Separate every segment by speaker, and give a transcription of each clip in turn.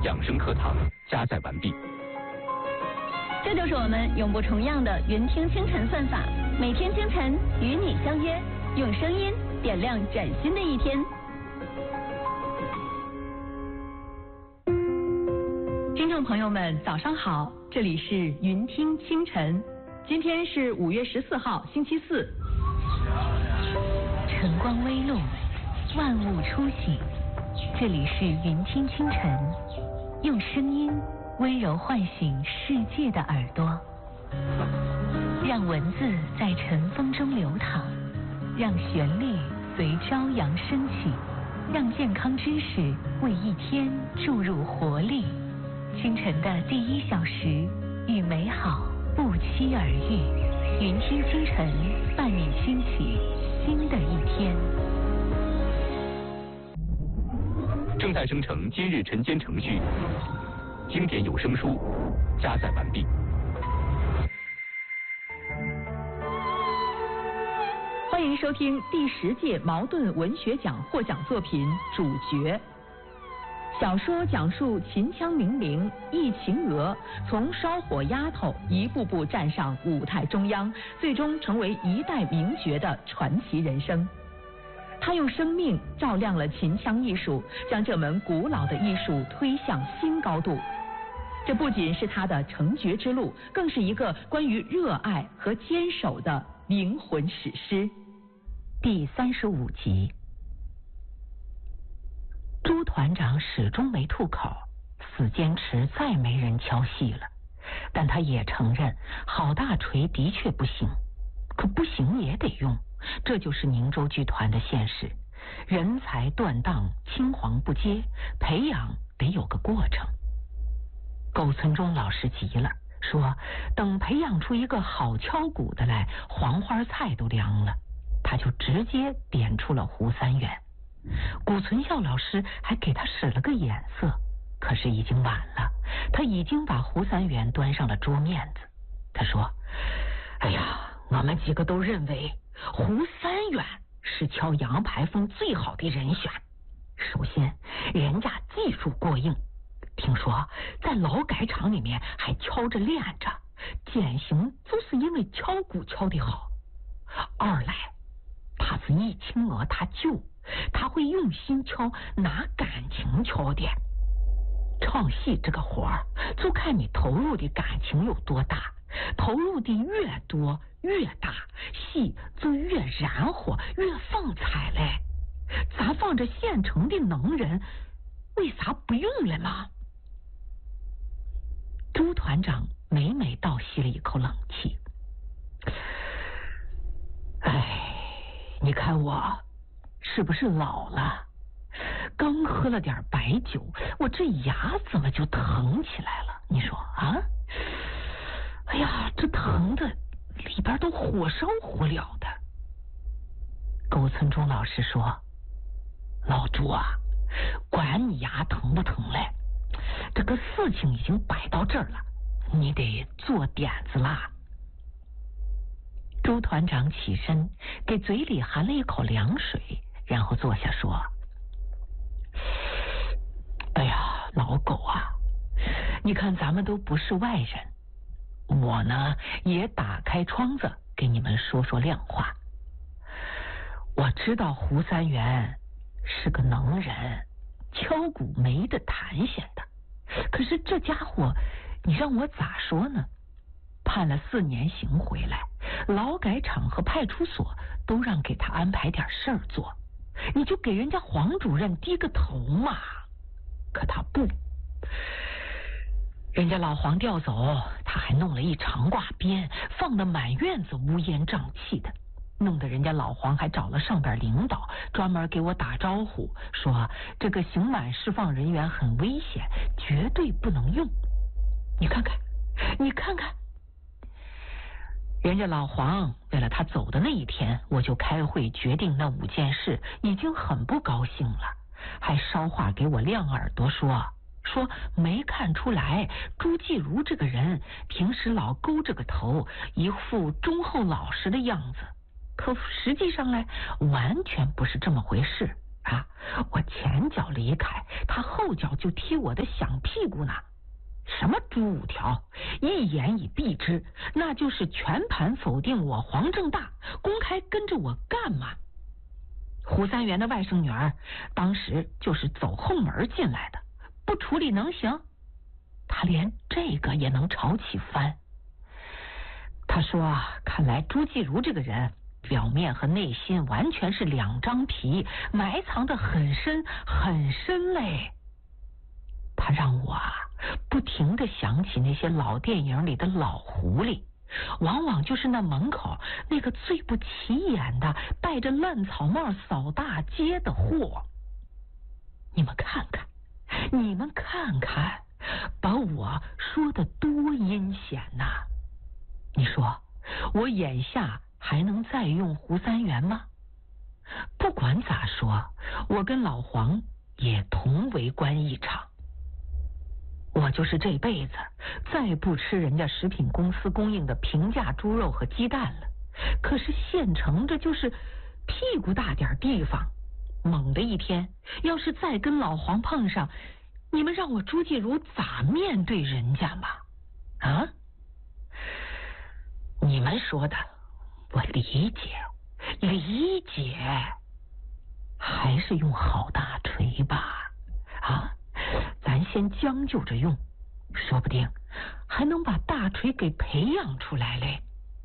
Speaker 1: 养生课堂加载完毕。
Speaker 2: 这就是我们永不重样的云听清晨算法，每天清晨与你相约，用声音点亮崭新的一天。听众朋友们，早上好，这里是云听清晨，今天是5月14号，星期四。
Speaker 3: 晨光微露，万物初醒，这里是云听清晨，用声音温柔唤醒世界的耳朵，让文字在晨风中流淌，让旋律随朝阳升起，让健康知识为一天注入活力。清晨的第1小时，与美好不期而遇。云听清晨，伴你兴起新的一天。
Speaker 1: 正在生成今日晨间程序，经典有声书加载完毕。
Speaker 2: 欢迎收听第10届茅盾文学奖获奖作品《主角》。小说讲述秦腔名伶忆秦娥从烧火丫头一步步站上舞台中央，最终成为一代名角的传奇人生。他用生命照亮了秦腔艺术，将这门古老的艺术推向新高度。这不仅是他的成角之路，更是一个关于热爱和坚守的灵魂史诗。
Speaker 3: 第35集。朱团长始终没吐口，死坚持再没人敲戏了。但他也承认，郝大锤的确不行，可不行也得用，这就是宁州剧团的现实。人才断档，青黄不接，培养得有个过程。苟存忠老师急了，说等培养出一个好敲鼓的来，黄花菜都凉了。他就直接点出了胡三元。古存孝老师还给他使了个眼色，可是已经晚了，他已经把胡三元端上了桌面子。他说：哎呀，我们几个都认为胡三元是敲杨排风最好的人选。首先人家技术过硬，听说在劳改场里面还敲着练着，典型就是因为敲鼓敲得好。二来他是忆秦娥他舅，他会用心敲，拿感情敲的。唱戏这个活儿，就看你投入的感情有多大，投入的越多越大，戏就越燃火越风采嘞。咱放着现成的能人，为啥不用了吗？朱团长每每倒吸了一口冷气。哎，你看我是不是老了？刚喝了点白酒，我这牙怎么就疼起来了？你说啊？哎呀，这疼的里边都火烧火燎的。苟存忠老师说：老朱啊，管你牙疼不疼嘞，这个事情已经摆到这儿了，你得做点子啦。朱团长起身，给嘴里含了一口凉水，然后坐下说：哎呀，老狗啊，你看咱们都不是外人，我呢也打开窗子给你们说说亮话。我知道胡三元是个能人，敲鼓没得弹性的，可是这家伙你让我咋说呢？判了4年刑回来，劳改场和派出所都让给他安排点事儿做，你就给人家黄主任低个头嘛。可他不，人家老黄调走，他还弄了一长挂鞭，放得满院子乌烟瘴气的，弄得人家老黄还找了上边领导专门给我打招呼，说这个刑满释放人员很危险，绝对不能用。你看看，你看看，人家老黄为了他走的那一天，我就开会决定那5件事，已经很不高兴了，还捎话给我亮耳朵说没看出来朱继如这个人平时老勾着个头，一副忠厚老实的样子，可实际上呢，完全不是这么回事。 啊，我前脚离开，他后脚就踢我的响屁股呢。什么朱五条，一言以蔽之，那就是全盘否定我黄正大，公开跟着我干嘛？胡三元的外甥女儿当时就是走后门进来的，不处理能行？他连这个也能炒起翻。他说看来朱继如这个人表面和内心完全是两张皮，埋藏得很深很深嘞。他让我不停地想起那些老电影里的老狐狸，往往就是那门口那个最不起眼的戴着烂草帽扫大街的货。你们看看，你们看看，把我说的多阴险呐！你说我眼下还能再用胡三元吗？不管咋说，我跟老黄也同为官一场。我就是这辈子再不吃人家食品公司供应的平价猪肉和鸡蛋了。可是县城这就是屁股大点地方，猛的一天要是再跟老黄碰上，你们让我朱继如咋面对人家嘛？啊？你们说的我理解，还是用好大锤吧。啊，咱先将就着用，说不定还能把大锤给培养出来嘞。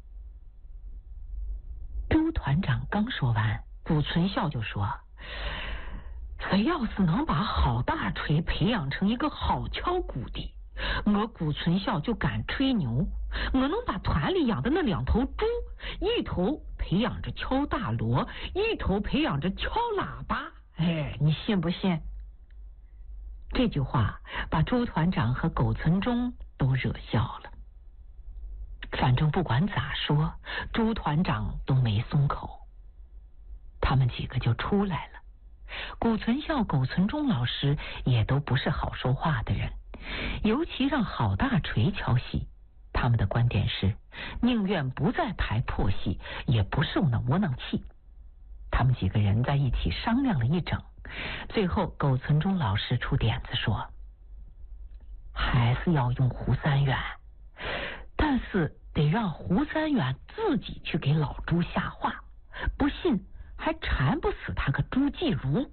Speaker 3: 朱团长刚说完，谷存孝就说，谁要是能把好大锤培养成一个好敲鼓的，我谷存孝就敢吹牛，我能把团里养的那2头猪，一头培养着敲大锣，一头培养着敲喇叭。哎，你信不信？这句话把朱团长和苟存忠都惹笑了。反正不管咋说，朱团长都没松口。他们几个就出来了。谷存孝、苟存忠老师也都不是好说话的人，尤其让郝大锤敲戏，他们的观点是宁愿不再排破戏，也不受那窝囊气。他们几个人在一起商量了一整，最后苟存忠老师出点子说，还是要用胡三元，但是得让胡三元自己去给老朱下话，不信还缠不死他个朱继如。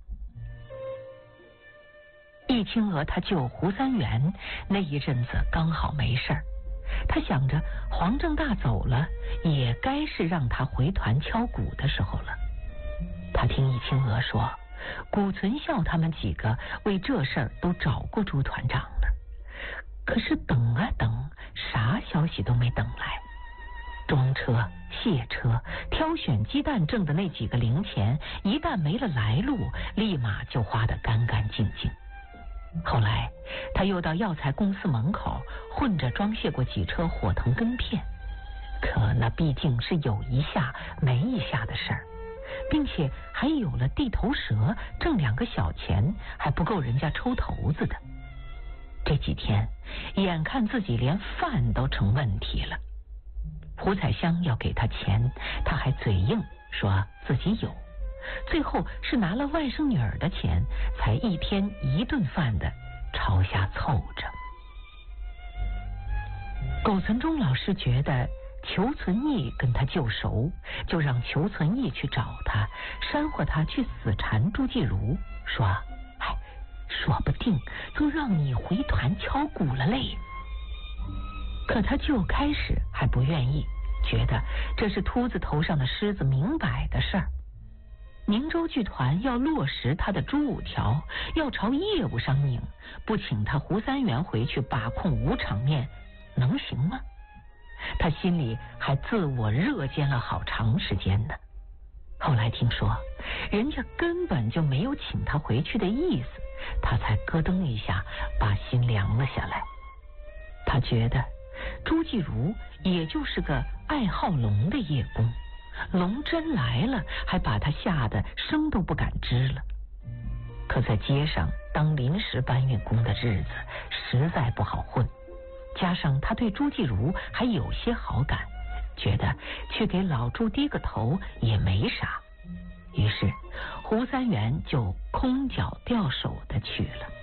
Speaker 3: 易清娥他舅胡三元那一阵子刚好没事儿，他想着黄正大走了，也该是让他回团敲鼓的时候了。他听易清娥说，谷存孝他们几个为这事儿都找过朱团长了，可是等啊等，啥消息都没等来。装车、卸车、挑选鸡蛋挣的那几个零钱，一旦没了来路，立马就花得干干净净。后来他又到药材公司门口混着装卸过几车火藤根片，可那毕竟是有一下没一下的事儿，并且还有了地头蛇，挣2个小钱还不够人家抽头子的。这几天眼看自己连饭都成问题了，胡彩香要给他钱，他还嘴硬说自己有，最后是拿了外甥女儿的钱，才1天1顿饭的朝下凑着。苟存忠老师觉得裘存义跟他旧熟，就让裘存义去找他，煽惑他去死缠朱继如，说说不定就让你回团敲鼓了嘞。可他舅开始还不愿意，觉得这是秃子头上的虱子明摆的事儿。宁州剧团要落实他的朱五条，要朝业务上拧，不请他胡三元回去把控5场面，能行吗？他心里还自我热奸了好长时间呢。后来听说人家根本就没有请他回去的意思，他才咯噔一下把心凉了下来。他觉得朱继如也就是个爱好龙的叶公，龙真来了还把他吓得声都不敢吱了。可在街上当临时搬运工的日子实在不好混，加上他对朱继如还有些好感，觉得去给老朱低个头也没啥， 于是胡三元就空脚掉手的去了。